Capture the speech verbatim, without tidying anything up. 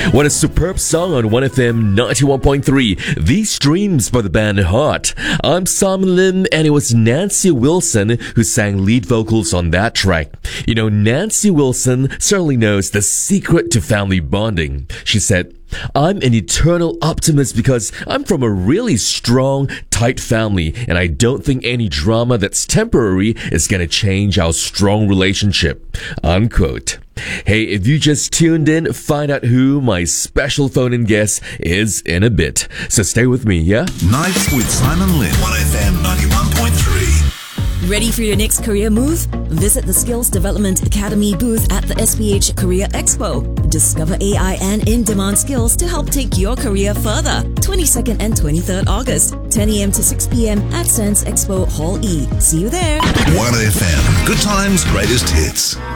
What a superb song on one F M ninety-one point three. These streams by the band Heart. I'm Simon Lim, and it was Nancy Wilson who sang lead vocals on that track. You know, Nancy Wilson certainly knows the secret to family bonding. She said, "I'm an eternal optimist because I'm from a really strong, tight family, and I don't think any drama that's temporary is going to change our strong relationship." Unquote. Hey, if you just tuned in, find out who my special phone-in guest is in a bit. So stay with me, yeah? Nights with Simon Lim. one F M ninety-one point three. Ready for your next career move? Visit the Skills Development Academy booth at the S P H Career Expo. Discover A I and in-demand skills to help take your career further. twenty-second and twenty-third August, ten a.m. to six p.m. at Sands Expo Hall E. See you there. one F M. Good times, greatest hits.